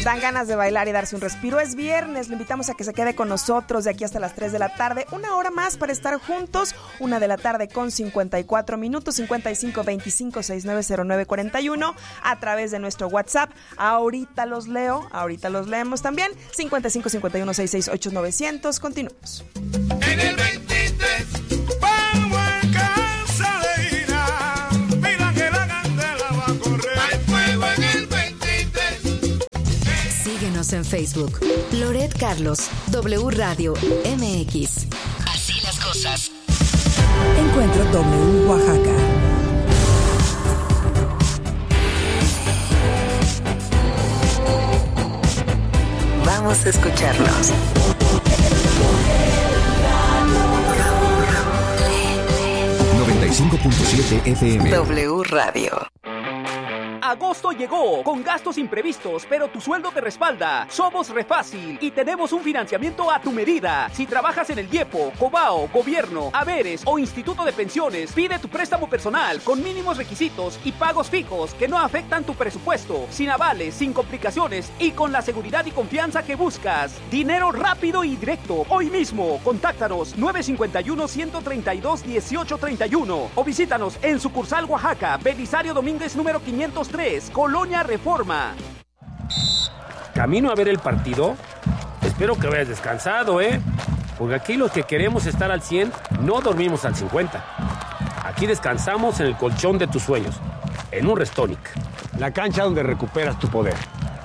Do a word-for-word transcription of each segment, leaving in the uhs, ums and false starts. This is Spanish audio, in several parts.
Dan ganas de bailar y darse un respiro. Es viernes, lo invitamos a que se quede con nosotros de aquí hasta las tres de la tarde. Una hora más para estar juntos. Una de la tarde con cincuenta y cuatro minutos. cincuenta y cinco veinticinco sesenta y nueve cero nueve cuarenta y uno a través de nuestro WhatsApp. Ahorita los leo, ahorita los leemos también. cincuenta y cinco cincuenta y uno sesenta y seis ochenta novecientos. Continuamos. En el veintitrés, vamos a casa de ira. Mira que la candela va a correr. Hay fuego en el veintitrés. Síguenos en Facebook. Loret Carlos, W Radio M X. Así las cosas. Encuentro W Oaxaca. Vamos a escucharnos. noventa y cinco punto siete F M. W Radio. Agosto llegó, con gastos imprevistos, pero tu sueldo te respalda. Somos Refácil y tenemos un financiamiento a tu medida. Si trabajas en el IEPO, Cobao, Gobierno, Haberes o Instituto de Pensiones, pide tu préstamo personal con mínimos requisitos y pagos fijos que no afectan tu presupuesto, sin avales, sin complicaciones y con la seguridad y confianza que buscas. Dinero rápido y directo. Hoy mismo, contáctanos nueve cinco uno, uno tres dos, uno ocho tres uno o visítanos en sucursal Oaxaca, Belisario Domínguez número quinientos tres, Colonia Reforma. ¿Camino a ver el partido? Espero que hayas descansado, ¿eh? Porque aquí los que queremos estar al cien, no dormimos al cincuenta. Aquí descansamos en el colchón de tus sueños, en un Restonic. La cancha donde recuperas tu poder.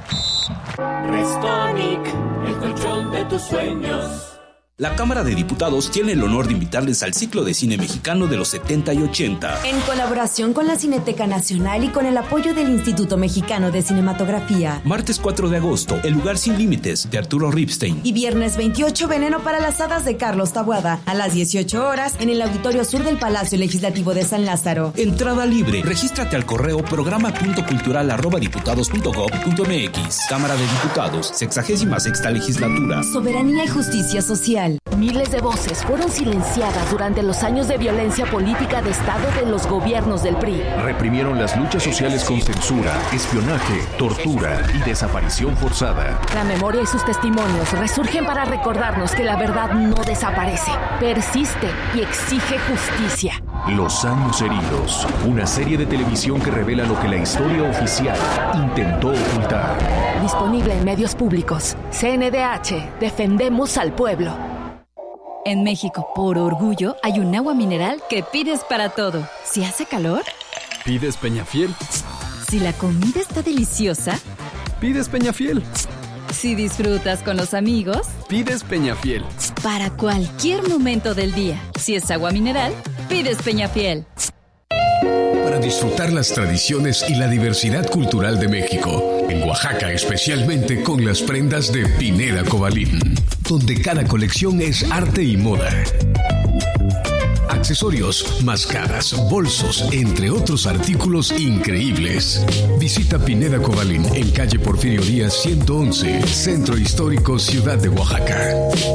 Restonic, el colchón de tus sueños. La Cámara de Diputados tiene el honor de invitarles al ciclo de cine mexicano de los setenta y ochenta. En colaboración con la Cineteca Nacional y con el apoyo del Instituto Mexicano de Cinematografía. Martes cuatro de agosto, El lugar sin límites, de Arturo Ripstein. Y viernes veintiocho, Veneno para las hadas, de Carlos Taboada, a las dieciocho horas, en el Auditorio Sur del Palacio Legislativo de San Lázaro. Entrada libre. Regístrate al correo programa punto cultural arroba diputados punto gob punto m x. Cámara de Diputados, sexagésima sexta legislatura. Soberanía y justicia social. Miles de voces fueron silenciadas durante los años de violencia política de Estado de los gobiernos del P R I. Reprimieron las luchas sociales con censura, espionaje, tortura y desaparición forzada. La memoria y sus testimonios resurgen para recordarnos que la verdad no desaparece, persiste y exige justicia. Los años heridos, una serie de televisión que revela lo que la historia oficial intentó ocultar. Disponible en medios públicos. C N D H, defendemos al pueblo. En México, por orgullo, hay un agua mineral que pides para todo. Si hace calor, pides Peñafiel. Si la comida está deliciosa, pides Peñafiel. Si disfrutas con los amigos, pides Peñafiel. Para cualquier momento del día, si es agua mineral, pides Peñafiel. Para disfrutar las tradiciones y la diversidad cultural de México, en Oaxaca especialmente con las prendas de Pineda Cobalín, donde cada colección es arte y moda. Accesorios, máscaras, bolsos, entre otros artículos increíbles. Visita Pineda Cobalín en calle Porfirio Díaz ciento once, Centro Histórico, Ciudad de Oaxaca.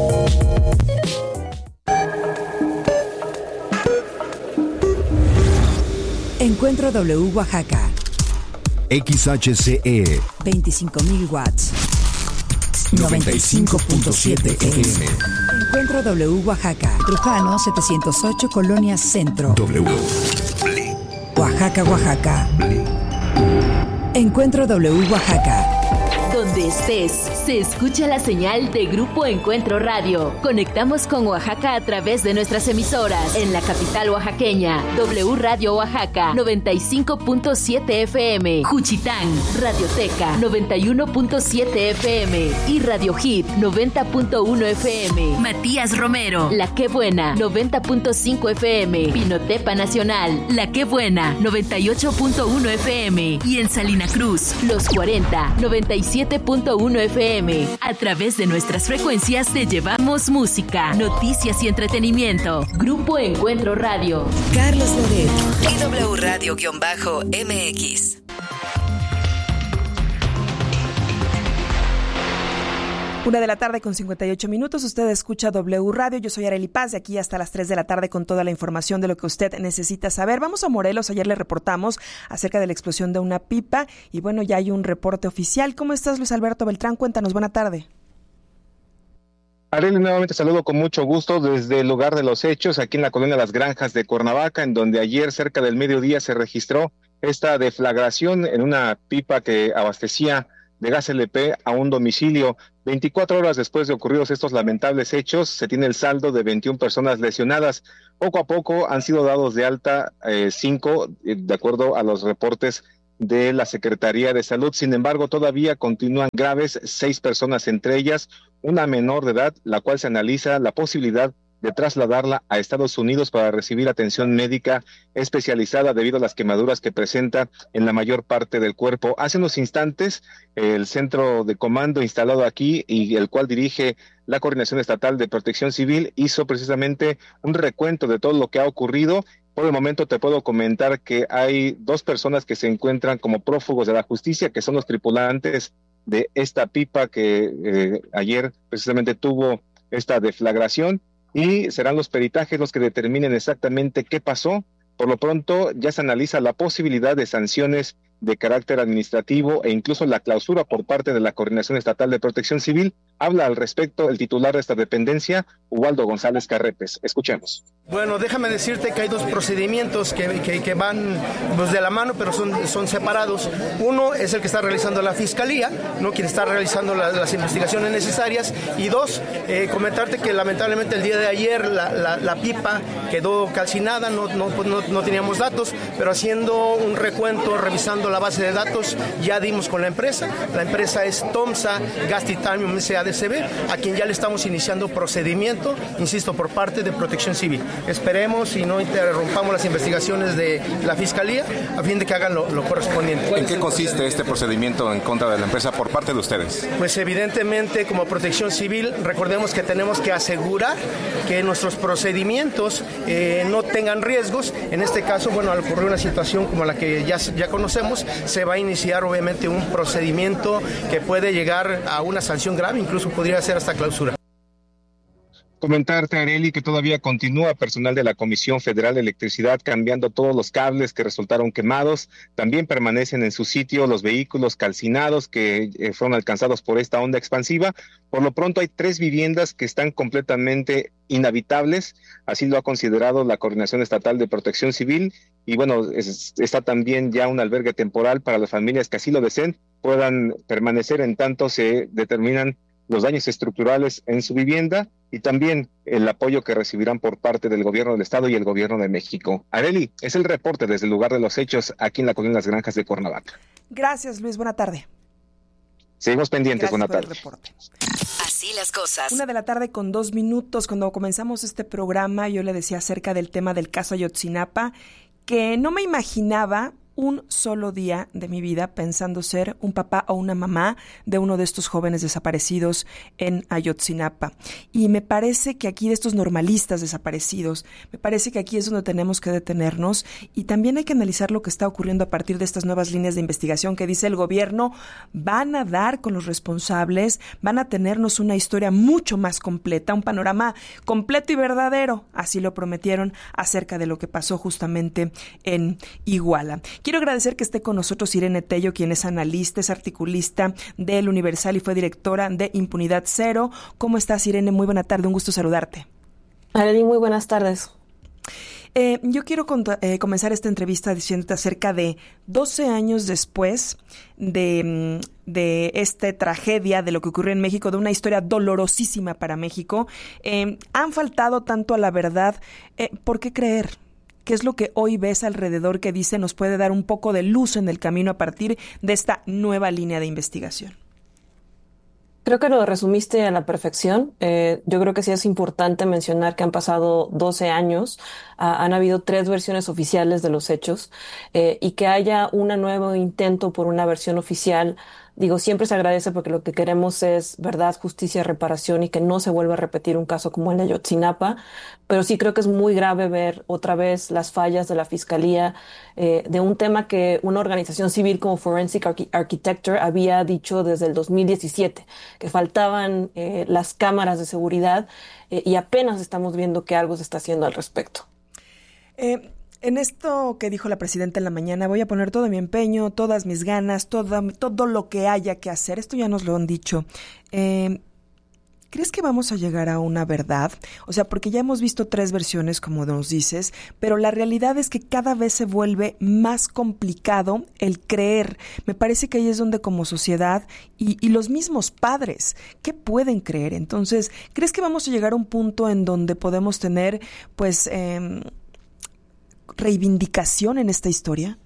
Encuentro W Oaxaca. X H C E veinticinco mil watts. noventa y cinco punto siete F M. Encuentro W Oaxaca. Trujano setecientos ocho, Colonia Centro. W. Oaxaca, Oaxaca. Encuentro W Oaxaca. Donde estés, se escucha la señal de Grupo Encuentro Radio. Conectamos con Oaxaca a través de nuestras emisoras. En la capital oaxaqueña, W Radio Oaxaca, noventa y cinco punto siete F M. Juchitán, Radioteca, noventa y uno punto siete F M. Y Radio Hit, noventa punto uno F M. Matías Romero, La Qué Buena, noventa punto cinco F M. Pinotepa Nacional, La Qué Buena, noventa y ocho punto uno F M. Y en Salina Cruz, Los cuarenta, noventa y siete punto uno F M. A través de nuestras frecuencias te llevamos música, noticias y entretenimiento. Grupo Encuentro Radio. Carlos Loret y W Radio-M X. Una de la tarde con cincuenta y ocho minutos, usted escucha W Radio, yo soy Arely Paz, de aquí hasta las tres de la tarde con toda la información de lo que usted necesita saber. Vamos a Morelos, ayer le reportamos acerca de la explosión de una pipa y bueno, ya hay un reporte oficial. ¿Cómo estás, Luis Alberto Beltrán? Cuéntanos, buena tarde. Arely, nuevamente saludo con mucho gusto desde el lugar de los hechos, aquí en la colonia Las Granjas de Cuernavaca, en donde ayer cerca del mediodía se registró esta deflagración en una pipa que abastecía de gas L P a un domicilio. veinticuatro horas después de ocurridos estos lamentables hechos, se tiene el saldo de veintiuna personas lesionadas. Poco a poco han sido dados de alta eh, cinco, eh, de acuerdo a los reportes de la Secretaría de Salud. Sin embargo, todavía continúan graves seis personas, entre ellas una menor de edad, la cual se analiza la posibilidad de trasladarla a Estados Unidos para recibir atención médica especializada debido a las quemaduras que presenta en la mayor parte del cuerpo. Hace unos instantes, el centro de comando instalado aquí y el cual dirige la Coordinación Estatal de Protección Civil hizo precisamente un recuento de todo lo que ha ocurrido. Por el momento te puedo comentar que hay dos personas que se encuentran como prófugos de la justicia, que son los tripulantes de esta pipa que eh, ayer precisamente tuvo esta deflagración, y serán los peritajes los que determinen exactamente qué pasó. Por lo pronto ya se analiza la posibilidad de sanciones de carácter administrativo e incluso la clausura por parte de la Coordinación Estatal de Protección Civil. Habla al respecto el titular de esta dependencia, Ubaldo González Carrepes. Escuchemos. Bueno, déjame decirte que hay dos procedimientos que, que, que van pues, de la mano, pero son, son separados. Uno es el que está realizando la Fiscalía, ¿no? Quien está realizando la, las investigaciones necesarias. Y dos, eh, comentarte que lamentablemente el día de ayer la, la, la pipa quedó calcinada, no, no, pues, no, no teníamos datos, pero haciendo un recuento, revisando la base de datos, ya dimos con la empresa. La empresa es Tomsa Gas Titanium S A D C B, a quien ya le estamos iniciando procedimiento, insisto, por parte de Protección Civil. Esperemos y no interrumpamos las investigaciones de la Fiscalía a fin de que hagan lo, lo correspondiente. ¿En qué consiste este procedimiento en contra de la empresa por parte de ustedes? Pues evidentemente, como Protección Civil, recordemos que tenemos que asegurar que nuestros procedimientos eh, no tengan riesgos. En este caso, bueno, al ocurrir una situación como la que ya, ya conocemos, se va a iniciar obviamente un procedimiento que puede llegar a una sanción grave, incluso podría ser hasta clausura. Comentarte, Arely, que todavía continúa personal de la Comisión Federal de Electricidad cambiando todos los cables que resultaron quemados. También permanecen en su sitio los vehículos calcinados que eh, fueron alcanzados por esta onda expansiva. Por lo pronto hay tres viviendas que están completamente inhabitables, así lo ha considerado la Coordinación Estatal de Protección Civil. Y bueno, es, está también ya un albergue temporal para las familias que así lo deseen, puedan permanecer en tanto se determinan los daños estructurales en su vivienda y también el apoyo que recibirán por parte del gobierno del estado y el gobierno de México. Arely, es el reporte desde el lugar de los hechos aquí en la colonia Las Granjas de Cuernavaca. Gracias, Luis. Buena tarde. Seguimos pendientes. Buena tarde. Así las cosas. Una de la tarde con dos minutos. Cuando comenzamos este programa, yo le decía acerca del tema del caso Ayotzinapa, que no me imaginaba un solo día de mi vida pensando ser un papá o una mamá de uno de estos jóvenes desaparecidos en Ayotzinapa. Y me parece que aquí de estos normalistas desaparecidos, me parece que aquí es donde tenemos que detenernos y también hay que analizar lo que está ocurriendo a partir de estas nuevas líneas de investigación que dice el gobierno van a dar con los responsables, van a tenernos una historia mucho más completa, un panorama completo y verdadero, así lo prometieron acerca de lo que pasó justamente en Iguala. Quiero agradecer que esté con nosotros Irene Tello, quien es analista, es articulista del Universal y fue directora de Impunidad Cero. ¿Cómo estás, Irene? Muy buena tarde, un gusto saludarte. Arely, muy buenas tardes. Eh, yo quiero cont- eh, comenzar esta entrevista diciéndote acerca de doce años después de, de esta tragedia, de lo que ocurrió en México, de una historia dolorosísima para México. Eh, han faltado tanto a la verdad. Eh, ¿Por qué creer? ¿Qué es lo que hoy ves alrededor que dice nos puede dar un poco de luz en el camino a partir de esta nueva línea de investigación? Creo que lo resumiste a la perfección. Eh, yo creo que sí es importante mencionar que han pasado doce años, uh, han habido tres versiones oficiales de los hechos eh, y que haya un nuevo intento por una versión oficial Digo, siempre se agradece porque lo que queremos es verdad, justicia, reparación y que no se vuelva a repetir un caso como el de Ayotzinapa, pero sí creo que es muy grave ver otra vez las fallas de la Fiscalía eh, de un tema que una organización civil como Forensic Arch- Architecture había dicho desde el dos mil diecisiete, que faltaban eh, las cámaras de seguridad eh, y apenas estamos viendo que algo se está haciendo al respecto. Eh, en esto que dijo la presidenta en la mañana, voy a poner todo mi empeño, todas mis ganas, todo, todo lo que haya que hacer. Esto ya nos lo han dicho. Eh, ¿Crees que vamos a llegar a una verdad? O sea, porque ya hemos visto tres versiones, como nos dices, pero la realidad es que cada vez se vuelve más complicado el creer. Me parece que ahí es donde como sociedad y, y los mismos padres, ¿qué pueden creer? Entonces, ¿crees que vamos a llegar a un punto en donde podemos tener, pues, eh, reivindicación en esta historia?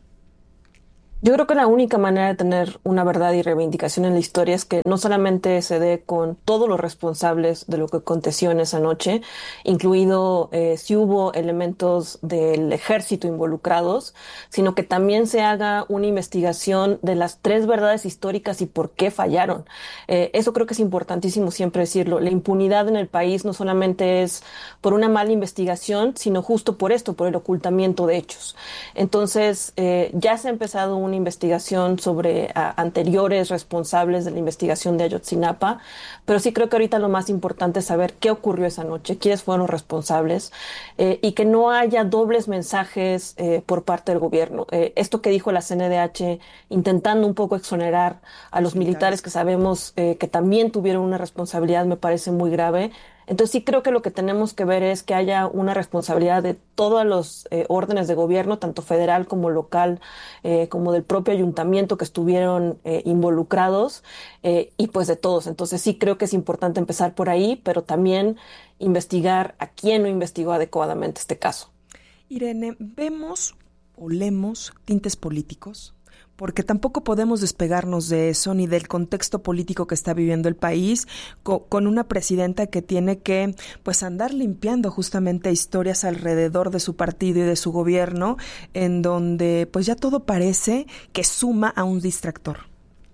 Yo creo que la única manera de tener una verdad y reivindicación en la historia es que no solamente se dé con todos los responsables de lo que aconteció en esa noche, incluido eh, si hubo elementos del ejército involucrados, sino que también se haga una investigación de las tres verdades históricas y por qué fallaron. Eh, eso creo que es importantísimo siempre decirlo. La impunidad en el país no solamente es por una mala investigación, sino justo por esto, por el ocultamiento de hechos. Entonces, eh, ya se ha empezado un una investigación sobre a, anteriores responsables de la investigación de Ayotzinapa, pero sí creo que ahorita lo más importante es saber qué ocurrió esa noche, quiénes fueron los responsables eh, y que no haya dobles mensajes eh, por parte del gobierno. Eh, esto que dijo la C N D H, intentando un poco exonerar a los militares que sabemos eh, que también tuvieron una responsabilidad, me parece muy grave. Entonces sí creo que lo que tenemos que ver es que haya una responsabilidad de todos los eh, órdenes de gobierno, tanto federal como local, eh, como del propio ayuntamiento que estuvieron eh, involucrados eh, y pues de todos. Entonces sí creo que es importante empezar por ahí, pero también investigar a quién no investigó adecuadamente este caso. Irene, ¿vemos o leemos tintes políticos? Porque tampoco podemos despegarnos de eso ni del contexto político que está viviendo el país co- con una presidenta que tiene que pues andar limpiando justamente historias alrededor de su partido y de su gobierno en donde pues ya todo parece que suma a un distractor.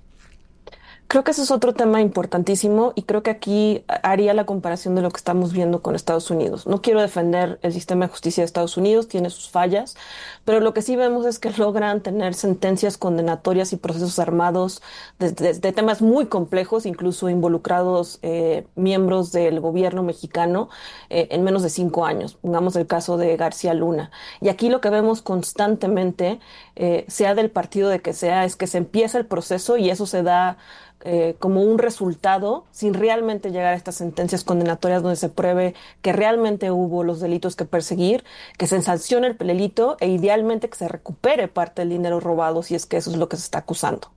Creo que ese es otro tema importantísimo y creo que aquí haría la comparación de lo que estamos viendo con Estados Unidos. No quiero defender el sistema de justicia de Estados Unidos, tiene sus fallas, pero lo que sí vemos es que logran tener sentencias condenatorias y procesos armados de, de, de temas muy complejos, incluso involucrados eh, miembros del gobierno mexicano eh, en menos de cinco años. Pongamos el caso de García Luna. Y aquí lo que vemos constantemente, eh, sea del partido de que sea, es que se empieza el proceso y eso se da Eh, como un resultado sin realmente llegar a estas sentencias condenatorias donde se pruebe que realmente hubo los delitos que perseguir, que se sancione el delito e idealmente que se recupere parte del dinero robado si es que eso es lo que se está acusando.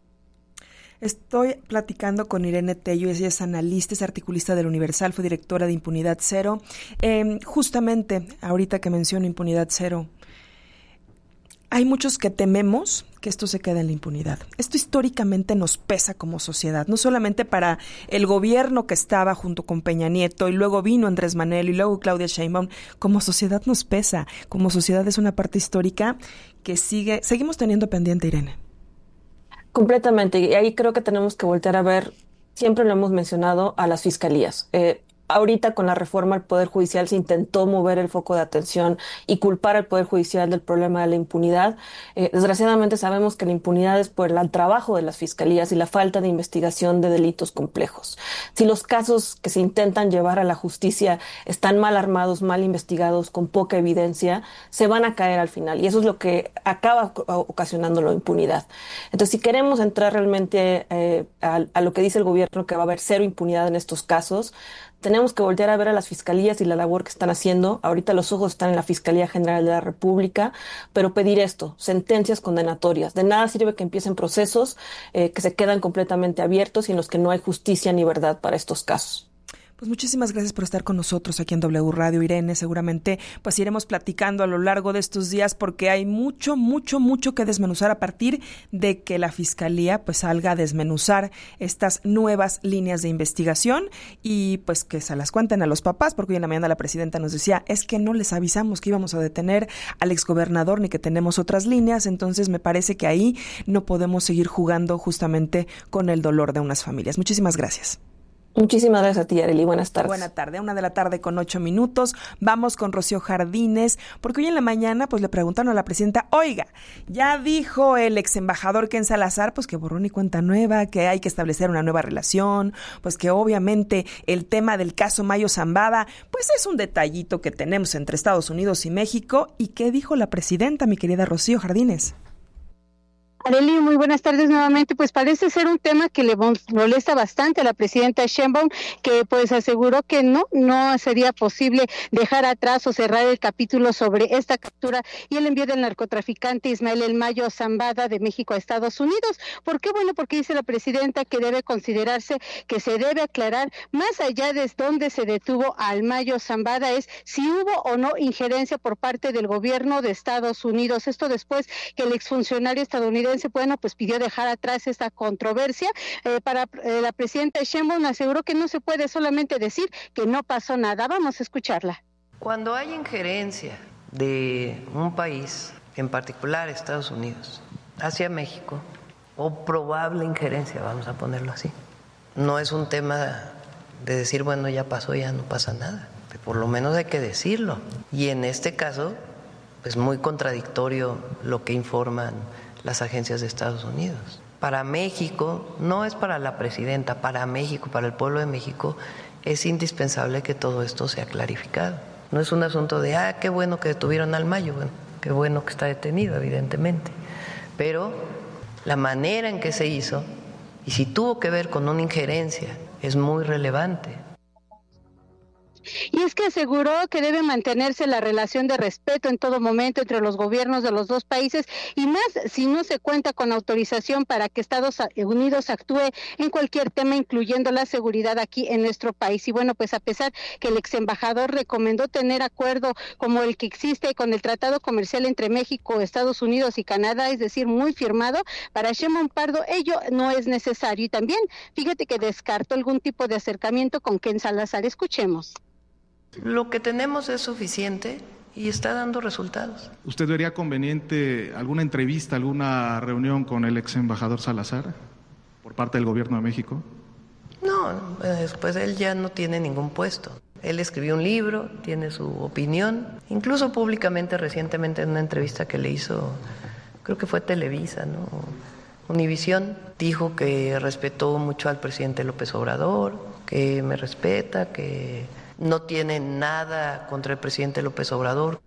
Estoy platicando con Irene Tello, ella es analista, es articulista del Universal, fue directora de Impunidad Cero. Eh, justamente, ahorita que menciono Impunidad Cero, hay muchos que tememos que esto se quede en la impunidad. Esto históricamente nos pesa como sociedad, no solamente para el gobierno que estaba junto con Peña Nieto y luego vino Andrés Manuel y luego Claudia Sheinbaum. Como sociedad nos pesa, como sociedad es una parte histórica que sigue, seguimos teniendo pendiente, Irene. Completamente, y ahí creo que tenemos que voltear a ver, siempre lo hemos mencionado, a las fiscalías. Eh, Ahorita con la reforma al Poder Judicial se intentó mover el foco de atención y culpar al Poder Judicial del problema de la impunidad. Eh, desgraciadamente sabemos que la impunidad es por el trabajo de las fiscalías y la falta de investigación de delitos complejos. Si los casos que se intentan llevar a la justicia están mal armados, mal investigados, con poca evidencia, se van a caer al final. Y eso es lo que acaba ocasionando la impunidad. Entonces, si queremos entrar realmente eh, a, a lo que dice el gobierno, que va a haber cero impunidad en estos casos, tenemos que voltear a ver a las fiscalías y la labor que están haciendo. Ahorita los ojos están en la Fiscalía General de la República, pero pedir esto, sentencias condenatorias. De nada sirve que empiecen procesos eh, que se quedan completamente abiertos y en los que no hay justicia ni verdad para estos casos. Pues muchísimas gracias por estar con nosotros aquí en W Radio, Irene. Seguramente pues iremos platicando a lo largo de estos días porque hay mucho, mucho, mucho que desmenuzar a partir de que la Fiscalía pues salga a desmenuzar estas nuevas líneas de investigación y pues que se las cuenten a los papás, porque hoy en la mañana la presidenta nos decía, es que no les avisamos que íbamos a detener al exgobernador ni que tenemos otras líneas, entonces me parece que ahí no podemos seguir jugando justamente con el dolor de unas familias. Muchísimas gracias. Muchísimas gracias a ti, Arely. Buenas tardes. Buena tarde, una de la tarde con ocho minutos. Vamos con Rocío Jardines, porque hoy en la mañana pues le preguntaron a la presidenta, oiga, ya dijo el ex embajador Ken Salazar, pues que borrón y cuenta nueva, que hay que establecer una nueva relación, pues que obviamente el tema del caso Mayo Zambada, pues es un detallito que tenemos entre Estados Unidos y México. ¿Y qué dijo la presidenta, mi querida Rocío Jardines? Arely, muy buenas tardes nuevamente. Pues parece ser un tema que le molesta bastante a la presidenta Sheinbaum, que pues aseguró que no, no sería posible dejar atrás o cerrar el capítulo sobre esta captura y el envío del narcotraficante Ismael El Mayo Zambada de México a Estados Unidos. ¿Por qué? Bueno, porque dice la presidenta que debe considerarse, que se debe aclarar, más allá de dónde se detuvo al Mayo Zambada, es si hubo o no injerencia por parte del gobierno de Estados Unidos. Esto después que el exfuncionario estadounidense bueno, pues pidió dejar atrás esta controversia. Eh, para eh, la presidenta Sheinbaum aseguró que no se puede solamente decir que no pasó nada. Vamos a escucharla. Cuando hay injerencia de un país, en particular Estados Unidos, hacia México, o probable injerencia, vamos a ponerlo así, no es un tema de decir, bueno, ya pasó, ya no pasa nada. Por lo menos hay que decirlo. Y en este caso, es muy contradictorio lo que informan las agencias de Estados Unidos. Para México, no es para la presidenta, para México, para el pueblo de México, es indispensable que todo esto sea clarificado. No es un asunto de, ah, qué bueno que detuvieron al Mayo, bueno, qué bueno que está detenido, evidentemente, pero la manera en que se hizo, y si tuvo que ver con una injerencia, es muy relevante. Y es que aseguró que debe mantenerse la relación de respeto en todo momento entre los gobiernos de los dos países y más si no se cuenta con autorización para que Estados Unidos actúe en cualquier tema, incluyendo la seguridad aquí en nuestro país. Y bueno, pues a pesar que el ex embajador recomendó tener acuerdo como el que existe con el Tratado Comercial entre México, Estados Unidos y Canadá, es decir, muy firmado, para Sheinbaum Pardo ello no es necesario. Y también, fíjate que descartó algún tipo de acercamiento con Ken Salazar. Escuchemos. Lo que tenemos es suficiente y está dando resultados. ¿Usted vería conveniente alguna entrevista, alguna reunión con el ex embajador Salazar por parte del gobierno de México? No, pues él ya no tiene ningún puesto. Él escribió un libro, tiene su opinión, incluso públicamente recientemente en una entrevista que le hizo, creo que fue Televisa, ¿no? Univisión, dijo que respetó mucho al presidente López Obrador, que me respeta, que no tiene nada contra el presidente López Obrador.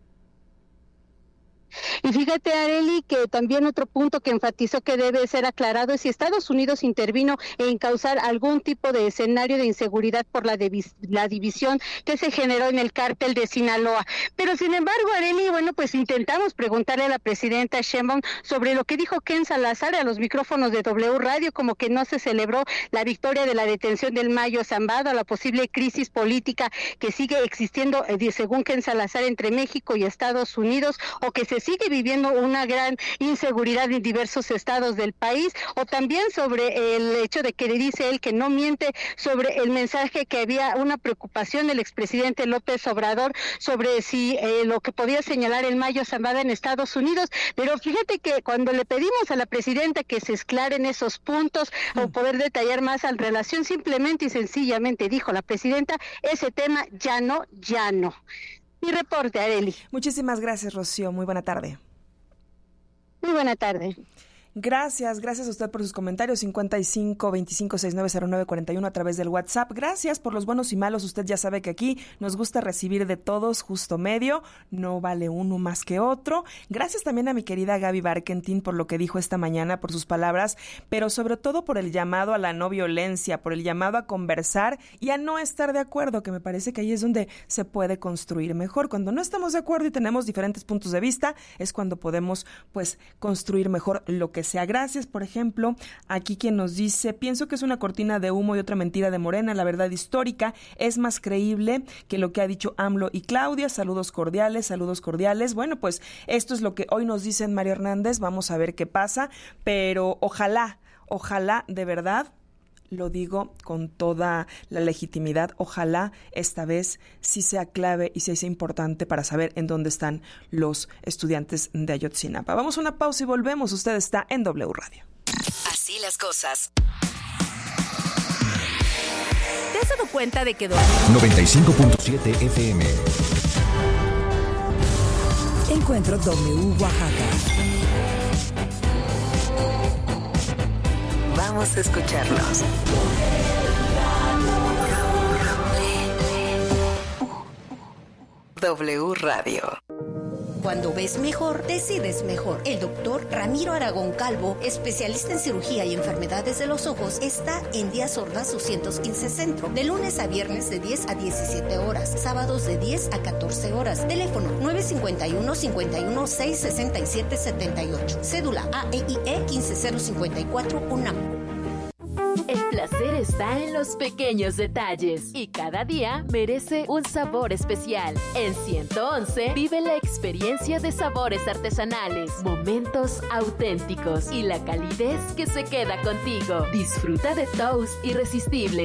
Y fíjate, Arely, que también otro punto que enfatizó que debe ser aclarado es si Estados Unidos intervino en causar algún tipo de escenario de inseguridad por la, divis- la división que se generó en el cártel de Sinaloa. Pero sin embargo, Arely, bueno, pues intentamos preguntarle a la presidenta Sheinbaum sobre lo que dijo Ken Salazar a los micrófonos de W Radio, como que no se celebró la victoria de la detención del Mayo Zambada, la posible crisis política que sigue existiendo, eh, según Ken Salazar, entre México y Estados Unidos, o que se sigue viviendo una gran inseguridad en diversos estados del país, o también sobre el hecho de que le dice él que no miente sobre el mensaje que había una preocupación del expresidente López Obrador sobre si eh, lo que podía señalar el Mayo Zambada en Estados Unidos. Pero fíjate que cuando le pedimos a la presidenta que se esclaren esos puntos mm. o poder detallar más en relación, simplemente y sencillamente dijo la presidenta, ese tema ya no, ya no. Mi reporte, Arely. Muchísimas gracias, Rocío. Muy buena tarde. Muy buena tarde. Gracias, gracias a usted por sus comentarios, cincuenta y cinco, veinticinco, sesenta y nueve, cero nueve, cuarenta y uno a través del WhatsApp. Gracias por los buenos y malos. Usted ya sabe que aquí nos gusta recibir de todos, justo medio, no vale uno más que otro. Gracias también a mi querida Gaby Barkentin por lo que dijo esta mañana, por sus palabras, pero sobre todo por el llamado a la no violencia, por el llamado a conversar y a no estar de acuerdo, que me parece que ahí es donde se puede construir mejor. Cuando no estamos de acuerdo y tenemos diferentes puntos de vista, es cuando podemos, pues, construir mejor lo que que sea. Gracias, por ejemplo, aquí quien nos dice, pienso que es una cortina de humo y otra mentira de Morena. La verdad histórica es más creíble que lo que ha dicho AMLO y Claudia. Saludos cordiales, saludos cordiales. Bueno, pues esto es lo que hoy nos dicen Mario Hernández. Vamos a ver qué pasa, pero ojalá, ojalá de verdad, lo digo con toda la legitimidad, ojalá esta vez sí sea clave y sí sea importante para saber en dónde están los estudiantes de Ayotzinapa. Vamos a una pausa y volvemos. Usted está en W Radio. Así las cosas. ¿Te has dado cuenta de que... noventa y cinco punto siete F M. Encuentro W Oaxaca. Vamos a escucharlos. W Radio. Cuando ves mejor, decides mejor. El doctor Ramiro Aragón Calvo, especialista en cirugía y enfermedades de los ojos, está en Díaz Ordaz doscientos quince Centro, de lunes a viernes de diez a diecisiete horas, sábados de diez a catorce horas. Teléfono nueve cinco uno, cinco uno seis, seis siete siete ocho. Cédula A E I E uno cinco cero cinco cuatro UNAM. El placer está en los pequeños detalles y cada día merece un sabor especial. En ciento once vive la experiencia de sabores artesanales, momentos auténticos y la calidez que se queda contigo. Disfruta de toast irresistible